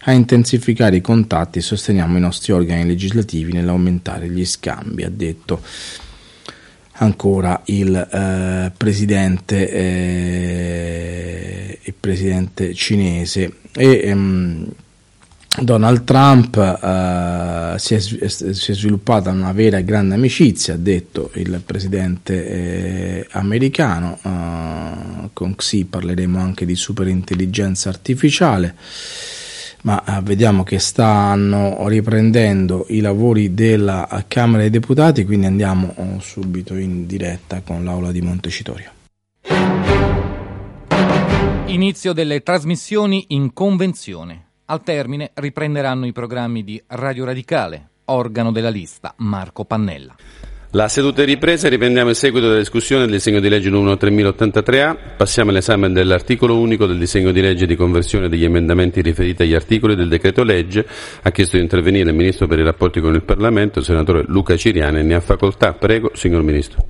a intensificare i contatti e sosteniamo i nostri organi legislativi nell'aumentare gli scambi, ha detto ancora il presidente cinese. Donald Trump si è sviluppata una vera e grande amicizia, ha detto il presidente americano. Con Xi parleremo anche di superintelligenza artificiale, ma vediamo che stanno riprendendo i lavori della Camera dei Deputati, quindi andiamo subito in diretta con l'Aula di Montecitorio. Inizio delle trasmissioni in convenzione. Al termine riprenderanno i programmi di Radio Radicale, organo della lista Marco Pannella. La seduta è ripresa, riprendiamo il seguito della discussione del disegno di legge numero 3083A. Passiamo all'esame dell'articolo unico del disegno di legge di conversione degli emendamenti riferiti agli articoli del decreto legge. Ha chiesto di intervenire il Ministro per i rapporti con il Parlamento, il senatore Luca Ciriani. Ne ha facoltà. Prego, signor Ministro.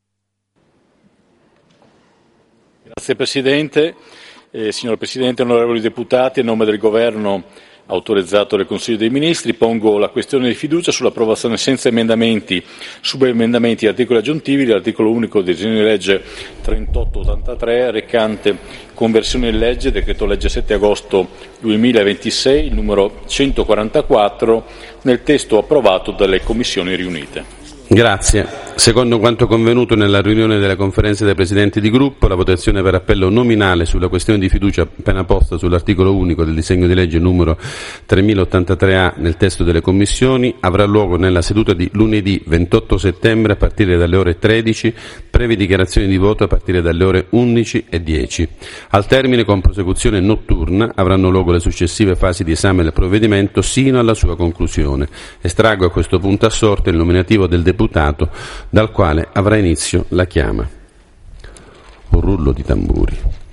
Grazie Presidente. Signor Presidente, onorevoli deputati, a nome del Governo, autorizzato dal Consiglio dei Ministri, pongo la questione di fiducia sull'approvazione senza emendamenti, subemendamenti e articoli aggiuntivi dell'articolo unico del disegno di legge 3883 recante conversione in legge decreto legge 7 agosto 2026, numero 144, nel testo approvato dalle Commissioni riunite. Grazie. Secondo quanto convenuto nella riunione della conferenza dei presidenti di gruppo, la votazione per appello nominale sulla questione di fiducia appena posta sull'articolo unico del disegno di legge numero 3083A nel testo delle commissioni avrà luogo nella seduta di lunedì 28 settembre a partire dalle ore 13, previe dichiarazioni di voto a partire dalle ore 11:10. Al termine, con prosecuzione notturna, avranno luogo le successive fasi di esame del provvedimento sino alla sua conclusione. Estraggo a questo punto a sorte il nominativo del deputato dal quale avrà inizio la chiama. Un rullo di tamburi.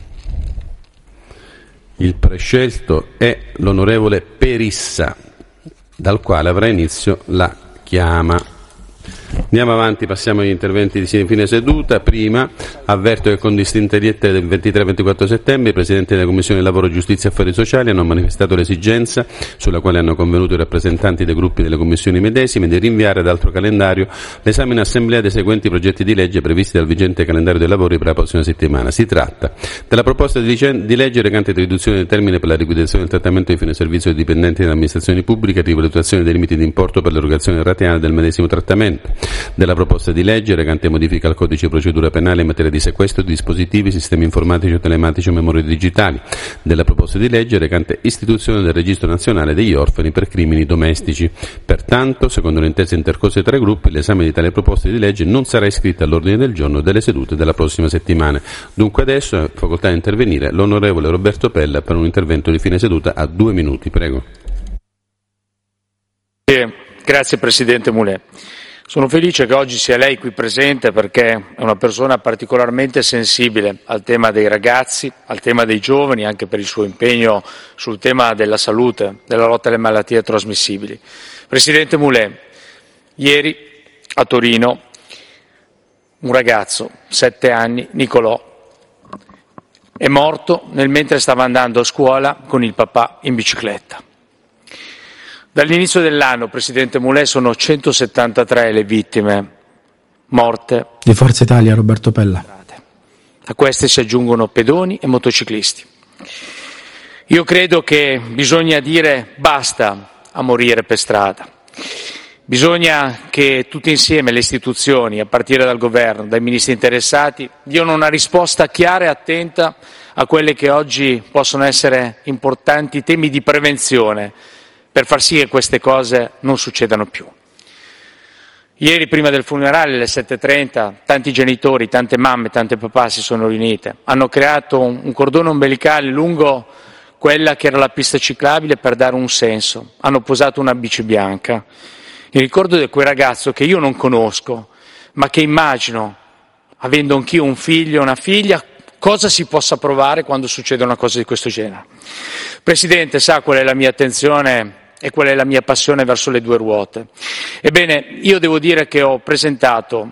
Il prescelto è l'onorevole Perissa, dal quale avrà inizio la chiama. Andiamo avanti, passiamo agli interventi di fine seduta. Prima avverto che con distinta diretta del 23-24 settembre i Presidenti della Commissione Lavoro, Giustizia e Affari Sociali hanno manifestato l'esigenza, sulla quale hanno convenuto i rappresentanti dei gruppi delle commissioni medesime, di rinviare ad altro calendario l'esame in Assemblea dei seguenti progetti di legge previsti dal vigente calendario dei lavori per la prossima settimana. Si tratta della proposta di legge recante riduzione del termine per la liquidazione del trattamento di fine servizio dei dipendenti delle amministrazioni pubbliche e rivalutazione dei limiti di importo per l'erogazione rateale del medesimo trattamento, della proposta di legge recante modifica al codice di procedura penale in materia di sequestro di dispositivi, sistemi informatici o telematici o memorie digitali, della proposta di legge recante istituzione del registro nazionale degli orfani per crimini domestici. Pertanto, secondo le intese intercorse tra i gruppi, l'esame di tale proposte di legge non sarà iscritto all'ordine del giorno delle sedute della prossima settimana. Dunque adesso è facoltà di intervenire l'onorevole Roberto Pella per un intervento di fine seduta a 2 minuti. Prego. Grazie Presidente Mulè. Sono felice che oggi sia lei qui presente perché è una persona particolarmente sensibile al tema dei ragazzi, al tema dei giovani, anche per il suo impegno sul tema della salute, della lotta alle malattie trasmissibili. Presidente Mulè, ieri a Torino un ragazzo, 7 anni, Nicolò, è morto mentre stava andando a scuola con il papà in bicicletta. Dall'inizio dell'anno, Presidente Mulè, sono 173 le vittime morte di Forza Italia, Roberto Pella. A queste si aggiungono pedoni e motociclisti. Io credo che bisogna dire basta a morire per strada. Bisogna che tutti insieme le istituzioni, a partire dal governo, dai ministri interessati, diano una risposta chiara e attenta a quelle che oggi possono essere importanti temi di prevenzione, per far sì che queste cose non succedano più. Ieri, prima del funerale, alle 7:30, tanti genitori, tante mamme, tante papà si sono riunite. Hanno creato un cordone ombelicale lungo quella che era la pista ciclabile per dare un senso. Hanno posato una bici bianca. Il ricordo di quel ragazzo che io non conosco, ma che immagino, avendo anch'io un figlio e una figlia, cosa si possa provare quando succede una cosa di questo genere. Presidente, sa qual è la mia attenzione e qual è la mia passione verso le due ruote. Ebbene, io devo dire che ho presentato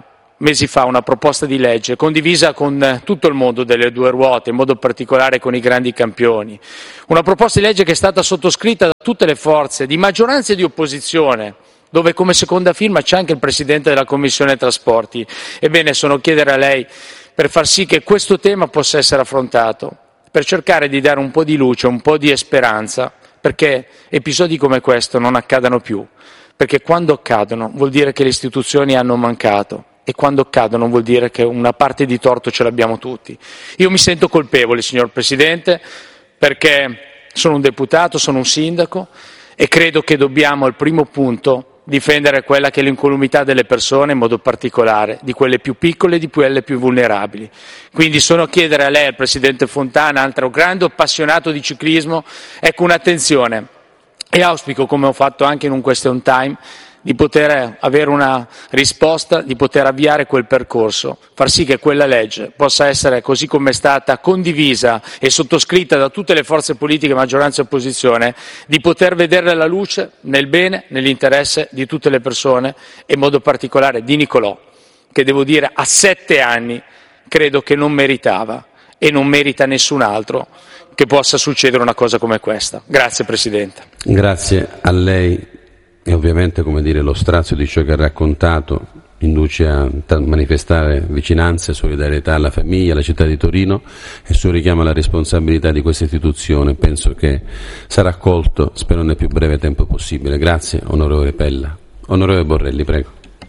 mesi fa una proposta di legge condivisa con tutto il mondo delle due ruote, in modo particolare con i grandi campioni. Una proposta di legge che è stata sottoscritta da tutte le forze di maggioranza e di opposizione, dove come seconda firma c'è anche il Presidente della Commissione Trasporti. Ebbene, sono a chiedere a lei per far sì che questo tema possa essere affrontato, per cercare di dare un po' di luce, un po' di speranza, perché episodi come questo non accadano più, perché quando accadono vuol dire che le istituzioni hanno mancato e quando accadono vuol dire che una parte di torto ce l'abbiamo tutti. Io mi sento colpevole, signor Presidente, perché sono un deputato, sono un sindaco e credo che dobbiamo al primo punto difendere quella che è l'incolumità delle persone, in modo particolare di quelle più piccole e di quelle più vulnerabili. Quindi sono a chiedere a lei, al Presidente Fontana, altro grande appassionato di ciclismo, ecco, un'attenzione, e auspico, come ho fatto anche in un question time, di poter avere una risposta, di poter avviare quel percorso, far sì che quella legge possa essere, così come è stata condivisa e sottoscritta da tutte le forze politiche, maggioranza e opposizione, di poter vedere la luce nel bene, nell'interesse di tutte le persone e in modo particolare di Nicolò, che devo dire a 7 anni credo che non meritava e non merita nessun altro che possa succedere una cosa come questa. Grazie Presidente. Grazie a lei. E ovviamente, come dire, lo strazio di ciò che ha raccontato induce a manifestare vicinanza e solidarietà alla famiglia, alla città di Torino, e suo richiamo alla responsabilità di questa istituzione. Penso che sarà accolto, spero nel più breve tempo possibile. Grazie, onorevole Pella. Onorevole Borrelli, prego.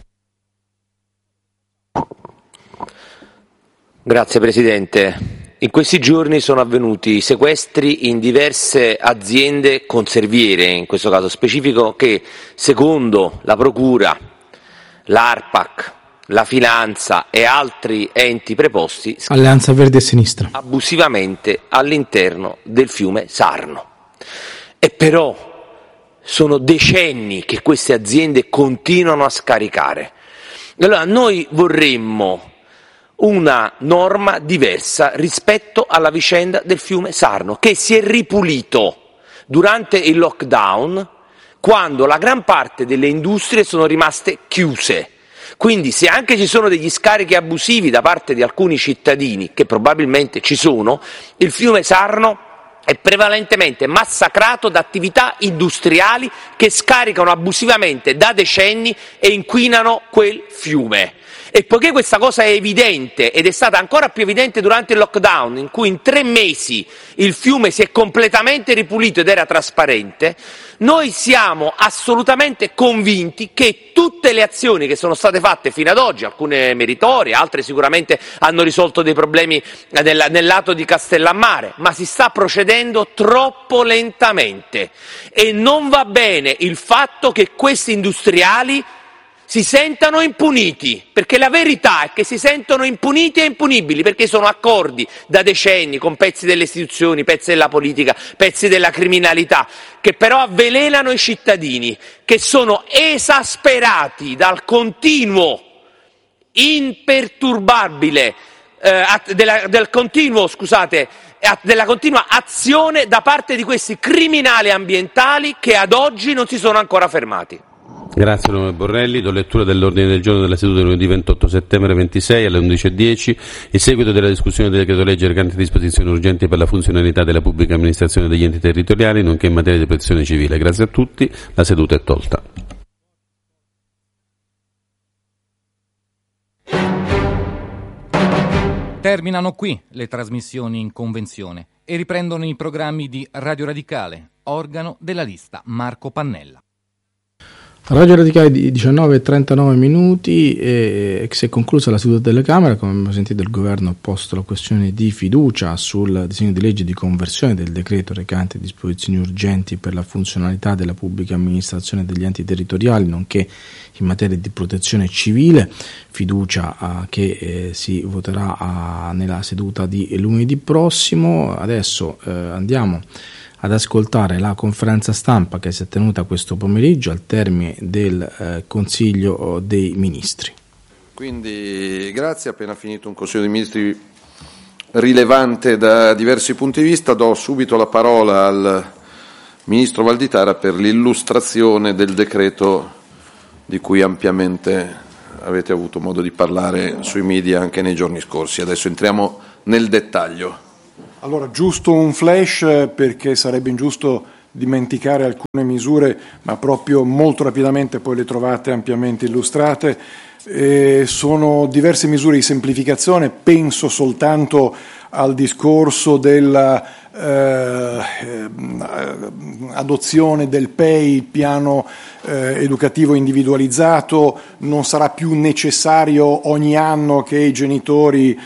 Grazie Presidente. In questi giorni sono avvenuti sequestri in diverse aziende conserviere, in questo caso specifico, che secondo la Procura, l'ARPAC, la Finanza e altri enti preposti, Alleanza Verde e Sinistra, abusivamente all'interno del fiume Sarno. E però sono decenni che queste aziende continuano a scaricare. Allora noi vorremmo una norma diversa rispetto alla vicenda del fiume Sarno, che si è ripulito durante il lockdown, quando la gran parte delle industrie sono rimaste chiuse. Quindi se anche ci sono degli scarichi abusivi da parte di alcuni cittadini, che probabilmente ci sono, il fiume Sarno è prevalentemente massacrato da attività industriali che scaricano abusivamente da decenni e inquinano quel fiume. E poiché questa cosa è evidente, ed è stata ancora più evidente durante il lockdown, in cui in 3 mesi il fiume si è completamente ripulito ed era trasparente, noi siamo assolutamente convinti che tutte le azioni che sono state fatte fino ad oggi, alcune meritorie, altre sicuramente hanno risolto dei problemi nel lato di Castellammare, ma si sta procedendo troppo lentamente e non va bene il fatto che questi industriali si sentano impuniti, perché la verità è che si sentono impuniti e impunibili, perché sono accordi da decenni con pezzi delle istituzioni, pezzi della politica, pezzi della criminalità, che però avvelenano i cittadini, che sono esasperati dal continuo imperturbabile della continua azione da parte di questi criminali ambientali che ad oggi non si sono ancora fermati. Grazie onorevole Borrelli. Do lettura dell'ordine del giorno della seduta del lunedì 28 settembre 26 alle 11.10, il seguito della discussione del decreto legge recante disposizioni urgenti per la funzionalità della pubblica amministrazione degli enti territoriali, nonché in materia di protezione civile. Grazie a tutti, la seduta è tolta. Terminano qui le trasmissioni in convenzione e riprendono i programmi di Radio Radicale, organo della lista Marco Pannella. Radio Radicale di 19:39 e si è conclusa la seduta delle Camere. Come abbiamo sentito, il governo ha posto la questione di fiducia sul disegno di legge di conversione del decreto recante disposizioni urgenti per la funzionalità della pubblica amministrazione degli enti territoriali, nonché in materia di protezione civile, fiducia che si voterà nella seduta di lunedì prossimo. Adesso andiamo ad ascoltare la conferenza stampa che si è tenuta questo pomeriggio al termine del Consiglio dei Ministri. Quindi grazie, appena finito un Consiglio dei Ministri rilevante da diversi punti di vista, do subito la parola al Ministro Valditara per l'illustrazione del decreto di cui ampiamente avete avuto modo di parlare sui media anche nei giorni scorsi. Adesso entriamo nel dettaglio. Allora, giusto un flash, perché sarebbe ingiusto dimenticare alcune misure, ma proprio molto rapidamente poi le trovate ampiamente illustrate. Sono diverse misure di semplificazione, penso soltanto al discorso della adozione del PEI, il piano educativo individualizzato. Non sarà più necessario ogni anno che i genitori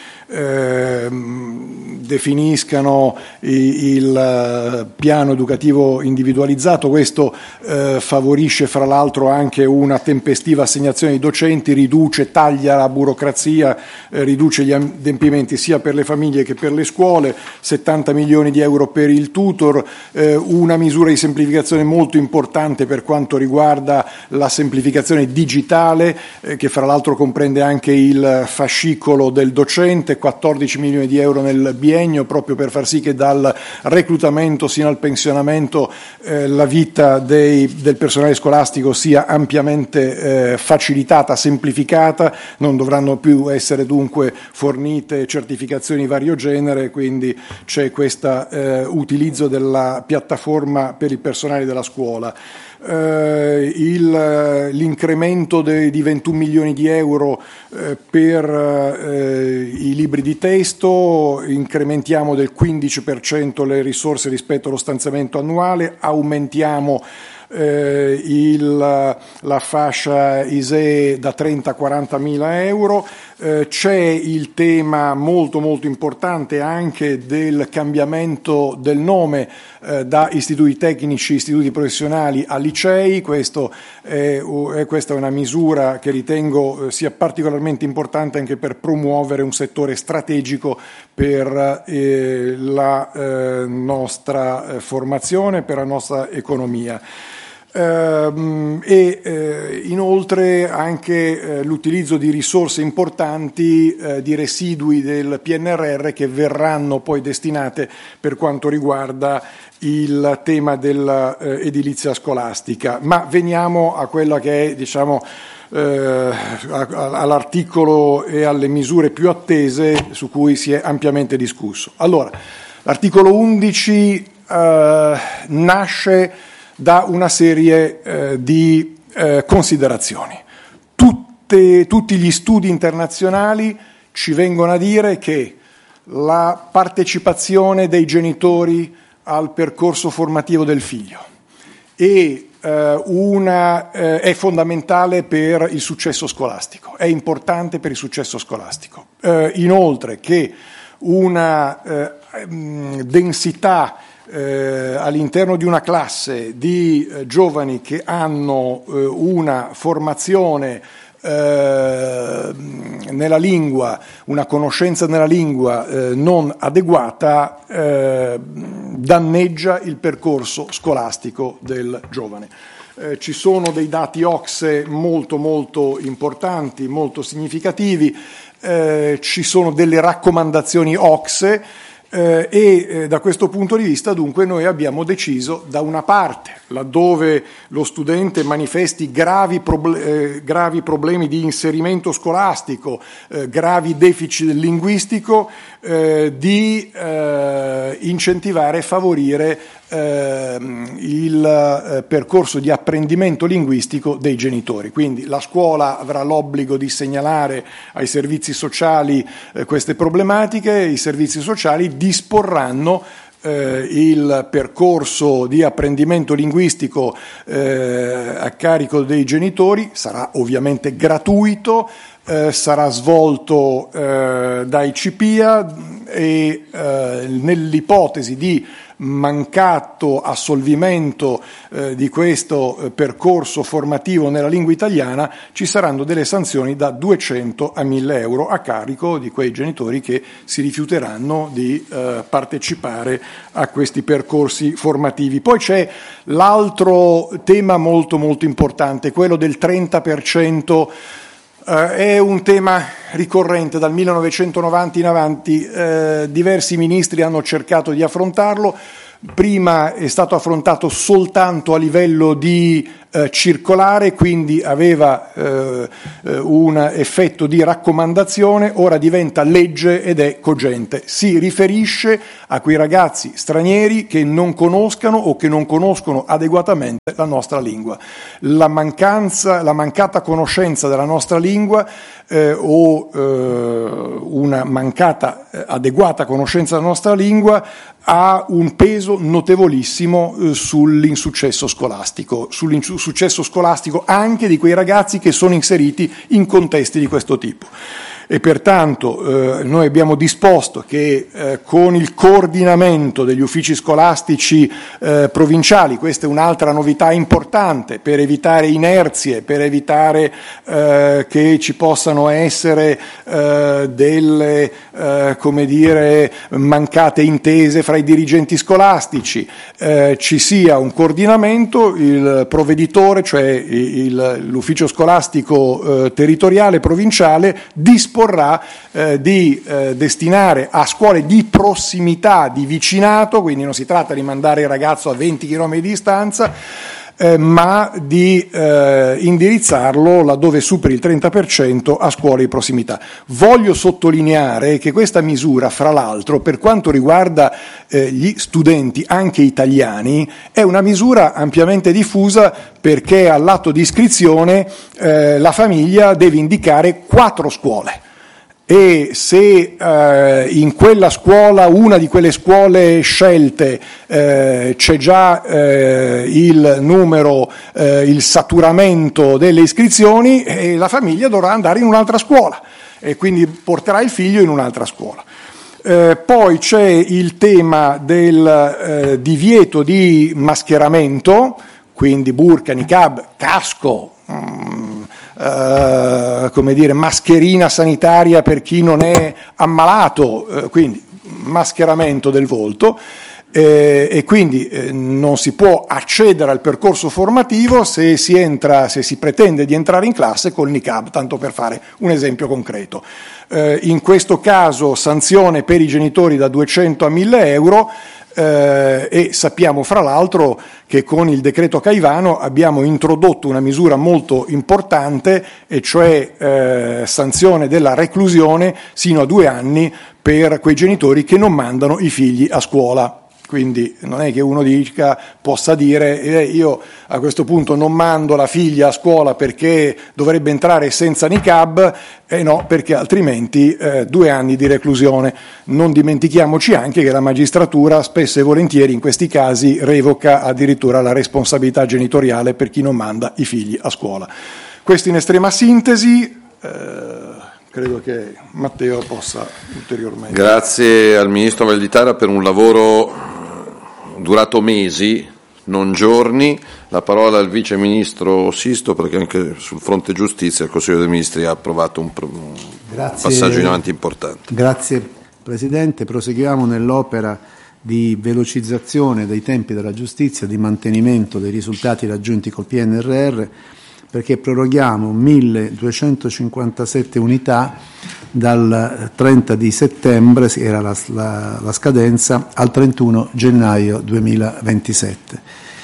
definiscano il piano educativo individualizzato. Questo favorisce fra l'altro anche una tempestiva assegnazione di docenti, taglia la burocrazia, riduce gli adempimenti sia per le famiglie che per le scuole, 70 milioni di euro per il tutor, una misura di semplificazione molto importante per quanto riguarda la semplificazione digitale, che fra l'altro comprende anche il fascicolo del docente, 14 milioni di euro nel biennio, proprio per far sì che dal reclutamento sino al pensionamento la vita del personale scolastico sia ampiamente facilitata, semplificata. Non dovranno più essere dunque fornite certificazioni di vario genere, quindi c'è questo utilizzo della piattaforma per il personale della scuola. L'incremento di 21 milioni di euro per i libri di testo, incrementiamo del 15% le risorse rispetto allo stanziamento annuale, aumentiamo la fascia ISEE da 30 a 40 mila euro. C'è il tema molto molto importante anche del cambiamento del nome da istituti tecnici, istituti professionali a licei. Questa è una misura che ritengo sia particolarmente importante anche per promuovere un settore strategico per la nostra formazione, per la nostra economia. Inoltre anche l'utilizzo di risorse importanti di residui del PNRR che verranno poi destinate per quanto riguarda il tema dell'edilizia scolastica. Ma veniamo a quella che è, diciamo, all'articolo e alle misure più attese su cui si è ampiamente discusso. Allora, l'articolo 11 nasce da una serie di considerazioni. Tutti gli studi internazionali ci vengono a dire che la partecipazione dei genitori al percorso formativo del figlio è fondamentale per il successo scolastico, è importante per il successo scolastico. Inoltre che una densità all'interno di una classe di giovani che hanno una formazione nella lingua, una conoscenza nella lingua non adeguata, danneggia il percorso scolastico del giovane. Ci sono dei dati OCSE molto molto importanti, molto significativi, ci sono delle raccomandazioni OCSE. Da questo punto di vista dunque noi abbiamo deciso, da una parte, laddove lo studente manifesti gravi problemi di inserimento scolastico, gravi deficit linguistico, di incentivare e favorire il percorso di apprendimento linguistico dei genitori. Quindi la scuola avrà l'obbligo di segnalare ai servizi sociali queste problematiche, i servizi sociali disporranno il percorso di apprendimento linguistico a carico dei genitori, sarà ovviamente gratuito, sarà svolto dai CPIA e nell'ipotesi di mancato assolvimento di questo percorso formativo nella lingua italiana ci saranno delle sanzioni da 200 a 1.000 euro a carico di quei genitori che si rifiuteranno di partecipare a questi percorsi formativi. Poi c'è l'altro tema molto molto importante, quello del 30%. È un tema ricorrente dal 1990 in avanti, diversi ministri hanno cercato di affrontarlo. Prima è stato affrontato soltanto a livello di circolare, quindi aveva un effetto di raccomandazione, ora diventa legge ed è cogente. Si riferisce a quei ragazzi stranieri che non conoscano o che non conoscono adeguatamente la nostra lingua. La mancata conoscenza della nostra lingua o una mancata adeguata conoscenza della nostra lingua ha un peso notevolissimo sull'insuccesso scolastico anche di quei ragazzi che sono inseriti in contesti di questo tipo. E pertanto noi abbiamo disposto che con il coordinamento degli uffici scolastici provinciali, questa è un'altra novità importante per evitare inerzie, per evitare che ci possano essere delle mancate intese fra i dirigenti scolastici, ci sia un coordinamento, il provveditore, cioè l'ufficio scolastico territoriale provinciale, disporrà di destinare a scuole di prossimità, di vicinato, quindi non si tratta di mandare il ragazzo a 20 km di distanza, ma di indirizzarlo laddove superi il 30% a scuole di prossimità. Voglio sottolineare che questa misura, fra l'altro, per quanto riguarda gli studenti anche italiani, è una misura ampiamente diffusa, perché all'atto di iscrizione la famiglia deve indicare 4 scuole. E se in quella scuola, una di quelle scuole scelte, c'è già il numero, il saturamento delle iscrizioni, la famiglia dovrà andare in un'altra scuola e quindi porterà il figlio in un'altra scuola. Poi c'è il tema del divieto di mascheramento, quindi burka, niqab, casco, mascherina sanitaria per chi non è ammalato, quindi mascheramento del volto, e quindi non si può accedere al percorso formativo se si pretende di entrare in classe col niqab, tanto per fare un esempio concreto. In questo caso sanzione per i genitori da 200 a 1.000 euro. E sappiamo fra l'altro che con il decreto Caivano abbiamo introdotto una misura molto importante, e cioè sanzione della reclusione sino a 2 anni per quei genitori che non mandano i figli a scuola. Quindi non è che uno possa dire io a questo punto non mando la figlia a scuola perché dovrebbe entrare senza niqab, no, perché altrimenti 2 anni di reclusione. Non dimentichiamoci anche che la magistratura spesso e volentieri in questi casi revoca addirittura la responsabilità genitoriale per chi non manda i figli a scuola. Questo in estrema sintesi. Credo che Matteo possa ulteriormente. Grazie al Ministro Valditara per un lavoro durato mesi, non giorni. La parola al Vice Ministro Sisto, perché anche sul fronte giustizia il Consiglio dei Ministri ha approvato un passaggio in avanti importante. Grazie Presidente, proseguiamo nell'opera di velocizzazione dei tempi della giustizia, di mantenimento dei risultati raggiunti col PNRR, perché proroghiamo 1.257 unità dal 30 di settembre, era la scadenza, al 31 gennaio 2027.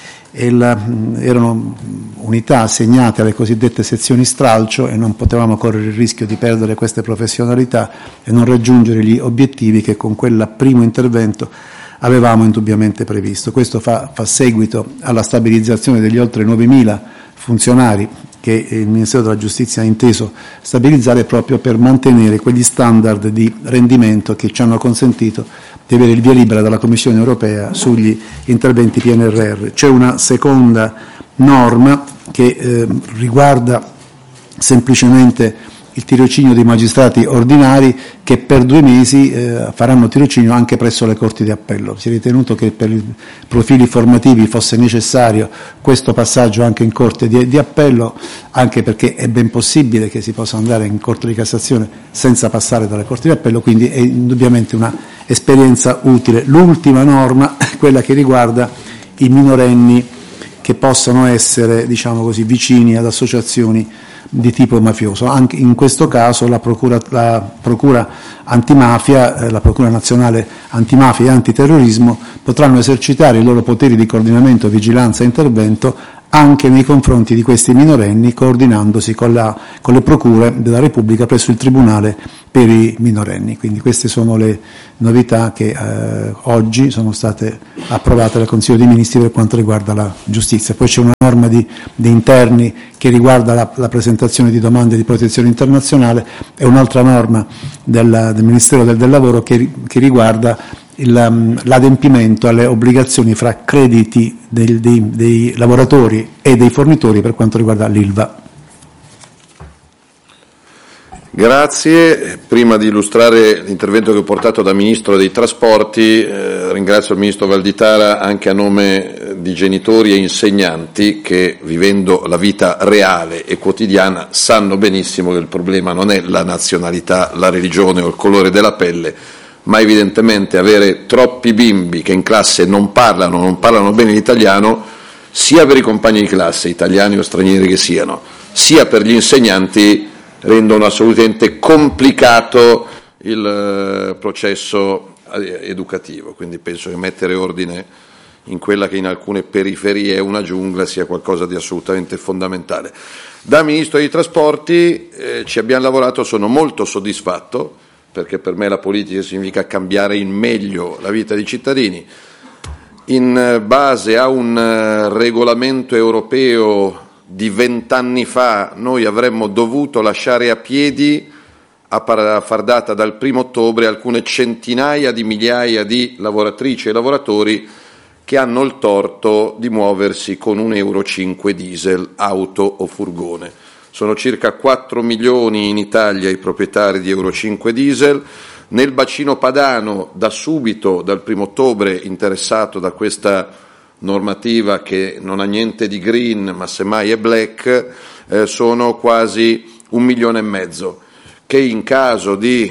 Erano unità assegnate alle cosiddette sezioni stralcio e non potevamo correre il rischio di perdere queste professionalità e non raggiungere gli obiettivi che con quel primo intervento avevamo indubbiamente previsto. Questo fa seguito alla stabilizzazione degli oltre 9.000 funzionari che il Ministero della Giustizia ha inteso stabilizzare proprio per mantenere quegli standard di rendimento che ci hanno consentito di avere il via libera dalla Commissione europea sugli interventi PNRR. C'è una seconda norma che riguarda semplicemente il tirocinio dei magistrati ordinari che per 2 mesi faranno tirocinio anche presso le Corti di Appello. Si è ritenuto che per i profili formativi fosse necessario questo passaggio anche in Corte di Appello, anche perché è ben possibile che si possa andare in Corte di Cassazione senza passare dalle Corti di Appello, quindi è indubbiamente una esperienza utile. L'ultima norma è quella che riguarda i minorenni che possono essere, diciamo così, vicini ad associazioni di tipo mafioso. Anche in questo caso la procura antimafia, la Procura Nazionale Antimafia e Antiterrorismo potranno esercitare i loro poteri di coordinamento, vigilanza e intervento anche nei confronti di questi minorenni, coordinandosi con le procure della Repubblica presso il Tribunale per i minorenni. Quindi queste sono le novità che oggi sono state approvate dal Consiglio dei Ministri per quanto riguarda la giustizia. Poi c'è una norma di interni che riguarda la presentazione di domande di protezione internazionale e un'altra norma del Ministero del Lavoro che riguarda l'adempimento alle obbligazioni fra crediti dei lavoratori e dei fornitori per quanto riguarda l'ILVA. Grazie. Prima di illustrare l'intervento che ho portato da Ministro dei Trasporti, ringrazio il Ministro Valditara anche a nome di genitori e insegnanti che, vivendo la vita reale e quotidiana, sanno benissimo che il problema non è la nazionalità, la religione o il colore della pelle, ma evidentemente avere troppi bimbi che in classe non parlano bene l'italiano, sia per i compagni di classe, italiani o stranieri che siano, sia per gli insegnanti, rendono assolutamente complicato il processo educativo. Quindi penso che mettere ordine in quella che in alcune periferie è una giungla sia qualcosa di assolutamente fondamentale. Da Ministro dei Trasporti ci abbiamo lavorato, sono molto soddisfatto, perché per me la politica significa cambiare in meglio la vita dei cittadini. In base a un regolamento europeo di 20 anni fa, noi avremmo dovuto lasciare a piedi, a far data dal 1° ottobre, alcune centinaia di migliaia di lavoratrici e lavoratori che hanno il torto di muoversi con un Euro 5 diesel, auto o furgone. Sono circa 4 milioni in Italia i proprietari di Euro 5 diesel. Nel bacino padano, da subito, dal 1° ottobre, interessato da questa normativa che non ha niente di green, ma semmai è black, sono quasi 1,5 milioni, che in caso di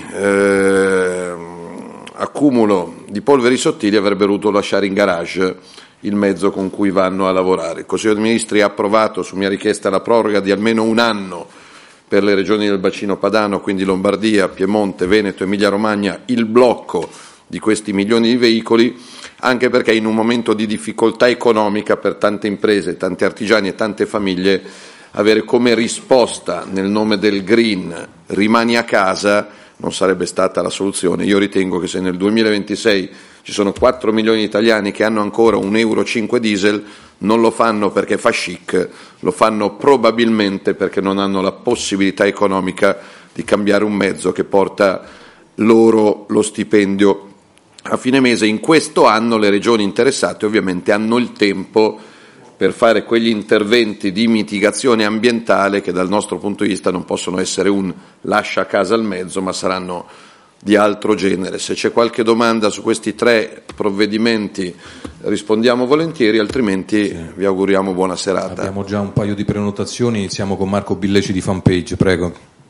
accumulo di polveri sottili avrebbero dovuto lasciare in garage il mezzo con cui vanno a lavorare. Il Consiglio dei Ministri ha approvato, su mia richiesta, la proroga di almeno un anno per le regioni del bacino padano, quindi Lombardia, Piemonte, Veneto, Emilia-Romagna, il blocco di questi milioni di veicoli, anche perché in un momento di difficoltà economica per tante imprese, tanti artigiani e tante famiglie, avere come risposta nel nome del green rimani a casa non sarebbe stata la soluzione. Io ritengo che se nel 2026 ci sono 4 milioni di italiani che hanno ancora un Euro 5 diesel, non lo fanno perché fa chic, lo fanno probabilmente perché non hanno la possibilità economica di cambiare un mezzo che porta loro lo stipendio a fine mese. In questo anno le regioni interessate ovviamente hanno il tempo per fare quegli interventi di mitigazione ambientale che dal nostro punto di vista non possono essere un lascia a casa il mezzo, ma saranno di altro genere. Se c'è qualche domanda su questi 3 provvedimenti rispondiamo volentieri, altrimenti vi auguriamo buona serata. Abbiamo già un paio di prenotazioni, iniziamo con Marco Billeci di Fanpage, prego.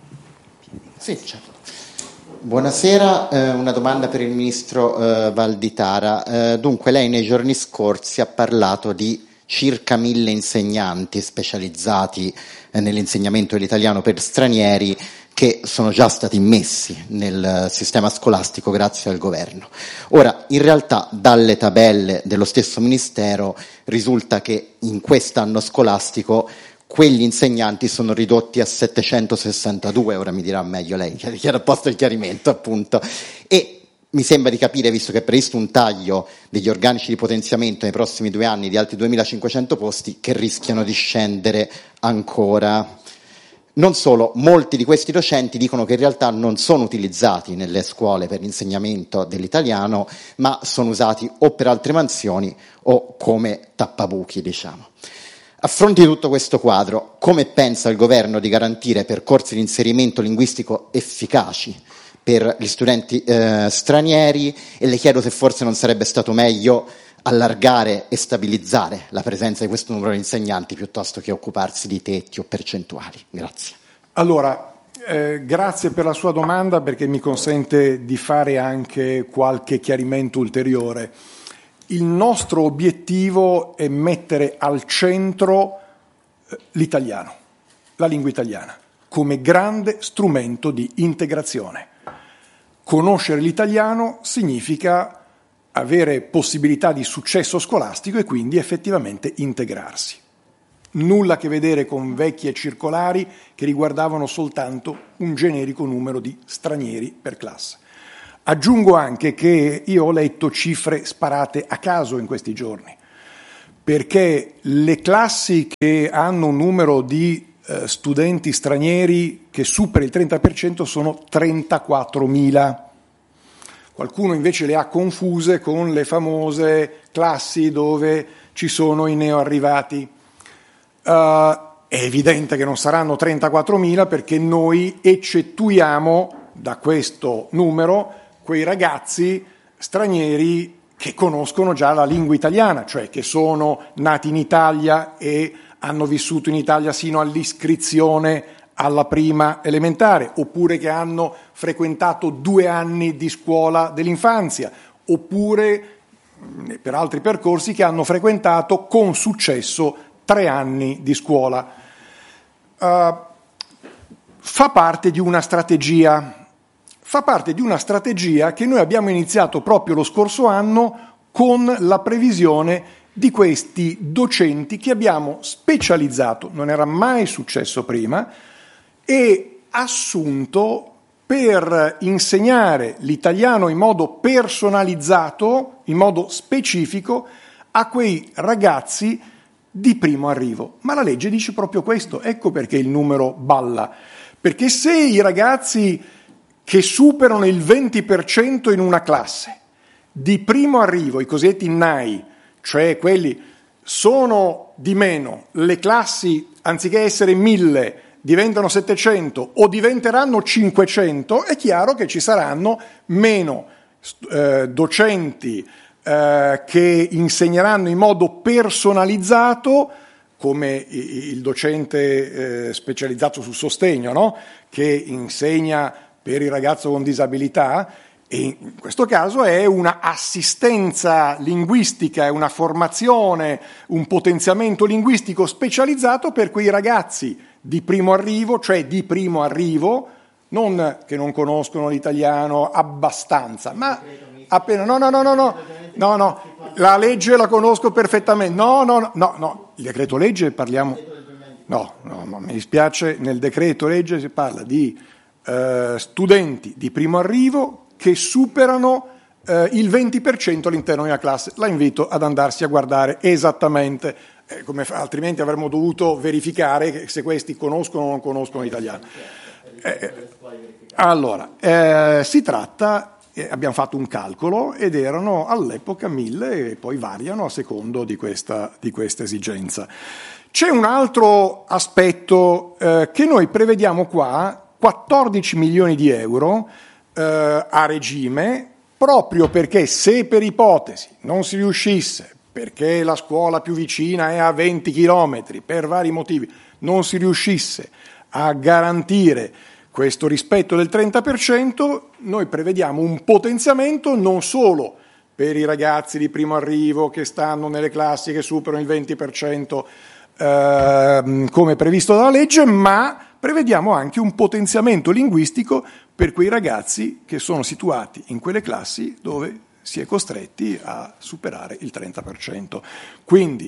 Sì, certo. Buonasera, una domanda per il Ministro Valditara. Dunque lei nei giorni scorsi ha parlato di circa 1000 insegnanti specializzati nell'insegnamento dell'italiano per stranieri che sono già stati immessi nel sistema scolastico grazie al governo. Ora, in realtà, dalle tabelle dello stesso Ministero risulta che in quest'anno scolastico quegli insegnanti sono ridotti a 762, ora mi dirà meglio lei, che era posto il chiarimento appunto, e mi sembra di capire, visto che è previsto un taglio degli organici di potenziamento nei prossimi 2 anni di altri 2500 posti, che rischiano di scendere ancora. Non solo, molti di questi docenti dicono che in realtà non sono utilizzati nelle scuole per l'insegnamento dell'italiano, ma sono usati o per altre mansioni o come tappabuchi, diciamo. A fronte di tutto questo quadro, come pensa il governo di garantire percorsi di inserimento linguistico efficaci per gli studenti stranieri, e le chiedo se forse non sarebbe stato meglio allargare e stabilizzare la presenza di questo numero di insegnanti piuttosto che occuparsi di tetti o percentuali. Grazie. Allora, grazie per la sua domanda, perché mi consente di fare anche qualche chiarimento ulteriore. Il nostro obiettivo è mettere al centro l'italiano, la lingua italiana, come grande strumento di integrazione. Conoscere l'italiano significa avere possibilità di successo scolastico e quindi effettivamente integrarsi. nulla a che vedere con vecchie circolari che riguardavano soltanto un generico numero di stranieri per classe. Aggiungo anche che io ho letto cifre sparate a caso in questi giorni, perché le classi che hanno un numero di studenti stranieri che supera il 30% sono 34.000. Qualcuno invece le ha confuse con le famose classi dove ci sono i neoarrivati. È evidente che non saranno 34.000 perché noi eccettuiamo da questo numero quei ragazzi stranieri che conoscono già la lingua italiana, cioè che sono nati in Italia e hanno vissuto in Italia sino all'iscrizione alla prima elementare, oppure che hanno frequentato 2 anni di scuola dell'infanzia, oppure per altri percorsi che hanno frequentato con successo 3 anni di scuola. Fa parte di una strategia che noi abbiamo iniziato proprio lo scorso anno con la previsione di questi docenti che abbiamo specializzato, non era mai successo prima, e assunto per insegnare l'italiano in modo personalizzato, in modo specifico, a quei ragazzi di primo arrivo. Ma la legge dice proprio questo, ecco perché il numero balla. Perché se i ragazzi che superano il 20% in una classe di primo arrivo, i cosiddetti NAI, cioè quelli sono di meno, le classi anziché essere 1000 diventano 700 o diventeranno 500, è chiaro che ci saranno meno docenti che insegneranno in modo personalizzato, come il docente specializzato sul sostegno, no? Che insegna per il ragazzo con disabilità, e in questo caso è una assistenza linguistica, è una formazione, un potenziamento linguistico specializzato per quei ragazzi di primo arrivo, cioè di primo arrivo, non che non conoscono l'italiano abbastanza, ma appena no, la legge la conosco perfettamente, no, il decreto legge parliamo, no, mi dispiace, nel decreto legge si parla di studenti di primo arrivo che superano il 20% all'interno di una classe. La invito ad andarsi a guardare esattamente, altrimenti avremmo dovuto verificare se questi conoscono o non conoscono l'italiano. Allora, si tratta, abbiamo fatto un calcolo ed erano all'epoca 1000 e poi variano a secondo di questa esigenza. C'è un altro aspetto che noi prevediamo qua, 14 milioni di euro a regime, proprio perché se per ipotesi non si riuscisse, perché la scuola più vicina è a 20 chilometri, per vari motivi, non si riuscisse a garantire questo rispetto del 30%, noi prevediamo un potenziamento non solo per i ragazzi di primo arrivo che stanno nelle classi che superano il 20% come previsto dalla legge, ma prevediamo anche un potenziamento linguistico per quei ragazzi che sono situati in quelle classi dove si è costretti a superare il 30%. Quindi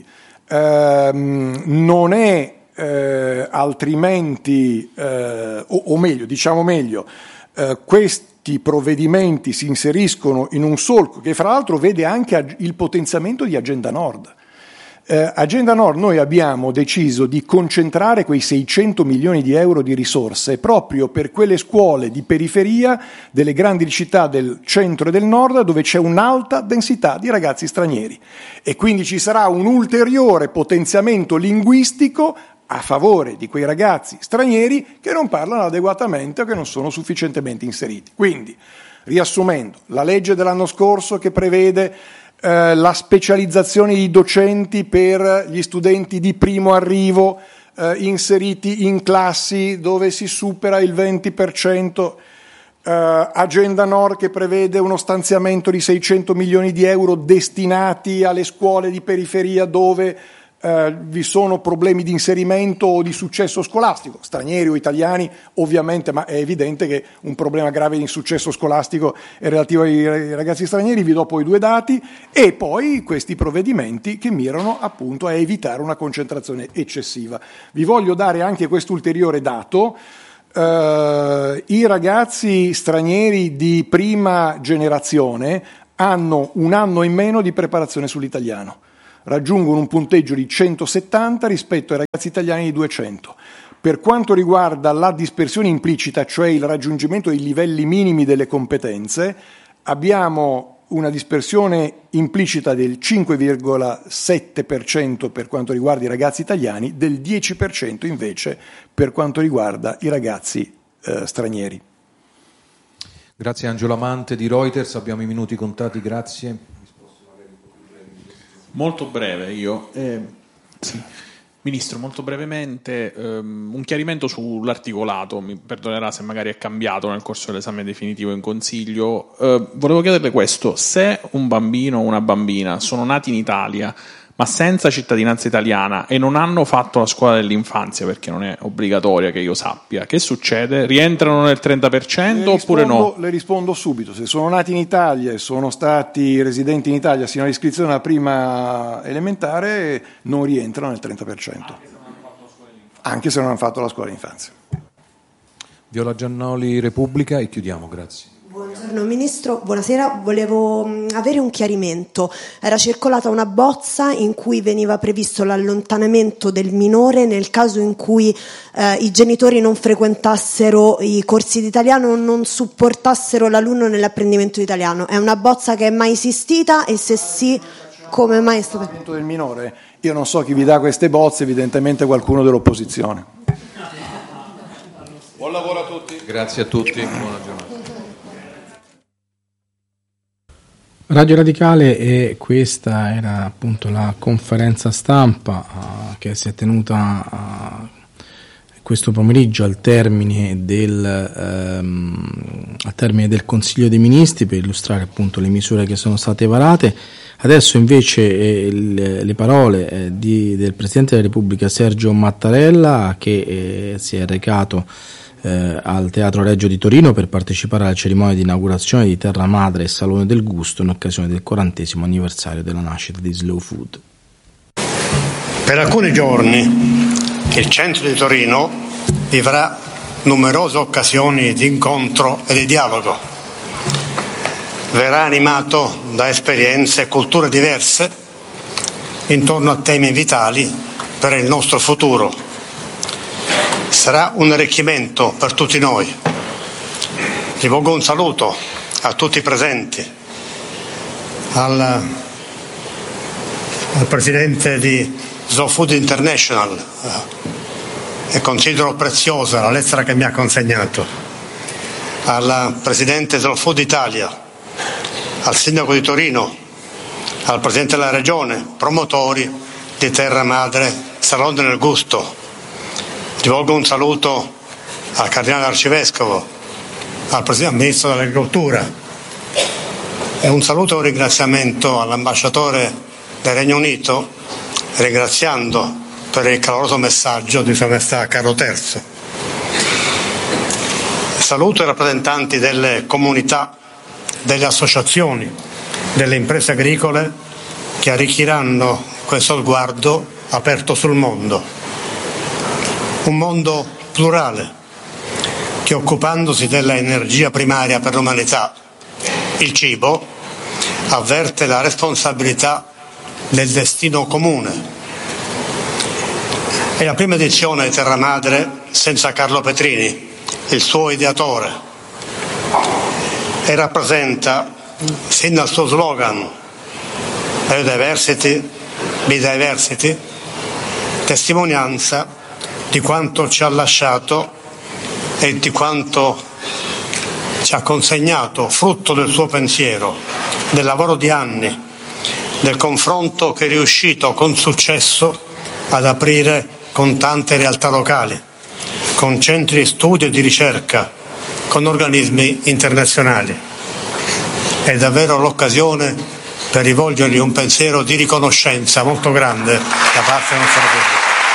non è altrimenti, o meglio, diciamo meglio, questi provvedimenti si inseriscono in un solco che fra l'altro vede anche il potenziamento di Agenda Nord. Agenda Nord, noi abbiamo deciso di concentrare quei 600 milioni di euro di risorse proprio per quelle scuole di periferia delle grandi città del centro e del nord dove c'è un'alta densità di ragazzi stranieri, e quindi ci sarà un ulteriore potenziamento linguistico a favore di quei ragazzi stranieri che non parlano adeguatamente o che non sono sufficientemente inseriti. Quindi, riassumendo, la legge dell'anno scorso che prevede la specializzazione di docenti per gli studenti di primo arrivo inseriti in classi dove si supera il 20%, Agenda Nord che prevede uno stanziamento di 600 milioni di euro destinati alle scuole di periferia dove vi sono problemi di inserimento o di successo scolastico, stranieri o italiani ovviamente, ma è evidente che un problema grave di successo scolastico è relativo ai ragazzi stranieri. Vi do poi 2 dati e poi questi provvedimenti che mirano appunto a evitare una concentrazione eccessiva. Vi voglio dare anche quest'ulteriore dato. I ragazzi stranieri di prima generazione hanno un anno in meno di preparazione sull'italiano, raggiungono un punteggio di 170 rispetto ai ragazzi italiani di 200. Per quanto riguarda la dispersione implicita, cioè il raggiungimento dei livelli minimi delle competenze, abbiamo una dispersione implicita del 5,7% per quanto riguarda i ragazzi italiani, del 10% invece per quanto riguarda i ragazzi stranieri. Grazie Angelo Amante di Reuters, abbiamo i minuti contati, grazie. Molto breve io. Sì. Ministro, molto brevemente, un chiarimento sull'articolato, mi perdonerà se magari è cambiato nel corso dell'esame definitivo in Consiglio. Volevo chiederle questo: se un bambino o una bambina sono nati in Italia ma senza cittadinanza italiana e non hanno fatto la scuola dell'infanzia, perché non è obbligatoria che io sappia, che succede? Rientrano nel 30% oppure no? Le rispondo subito. Se sono nati in Italia e sono stati residenti in Italia sino all'iscrizione alla prima elementare, non rientrano nel 30%. Anche se non hanno fatto la scuola dell'infanzia. Viola Giannoli, Repubblica, e chiudiamo, grazie. Buongiorno Ministro, buonasera. Volevo avere un chiarimento. Era circolata una bozza in cui veniva previsto l'allontanamento del minore nel caso in cui i genitori non frequentassero i corsi di italiano o non supportassero l'alunno nell'apprendimento di italiano. È una bozza che è mai esistita e se sì, come mai è stata? Del minore. Io non so chi vi dà queste bozze, evidentemente qualcuno dell'opposizione. Buon lavoro a tutti. Grazie a tutti, buona giornata. Radio Radicale, e questa era appunto la conferenza stampa che si è tenuta questo pomeriggio al termine del Consiglio dei Ministri per illustrare appunto le misure che sono state varate. Adesso invece le parole del Presidente della Repubblica Sergio Mattarella, che si è recato al Teatro Regio di Torino per partecipare alla cerimonia di inaugurazione di Terra Madre e Salone del Gusto in occasione del 40° anniversario della nascita di Slow Food. Per alcuni giorni il centro di Torino vivrà numerose occasioni di incontro e di dialogo. Verrà animato da esperienze e culture diverse intorno a temi vitali per il nostro futuro. Sarà un arricchimento per tutti noi. Rivolgo un saluto a tutti i presenti, al presidente di Slow Food International, e considero preziosa la lettera che mi ha consegnato, al presidente Slow Food Italia, al sindaco di Torino, al presidente della regione, promotori di Terra Madre, Salone del Gusto. Rivolgo un saluto al cardinale arcivescovo, al ministro dell'agricoltura, e un saluto e un ringraziamento all'ambasciatore del Regno Unito, ringraziando per il caloroso messaggio di Sua Maestà Carlo III. Saluto i rappresentanti delle comunità, delle associazioni, delle imprese agricole che arricchiranno questo sguardo aperto sul mondo. Un mondo plurale che, occupandosi dell'energia primaria per l'umanità, il cibo, avverte la responsabilità del destino comune. È la prima edizione di Terra Madre senza Carlo Petrini, il suo ideatore, e rappresenta, sin dal suo slogan Biodiversity, Be Diversity, testimonianza di quanto ci ha lasciato e di quanto ci ha consegnato, frutto del suo pensiero, del lavoro di anni, del confronto che è riuscito con successo ad aprire con tante realtà locali, con centri di studio e di ricerca, con organismi internazionali. È davvero l'occasione per rivolgergli un pensiero di riconoscenza molto grande da parte del nostro Repubblica.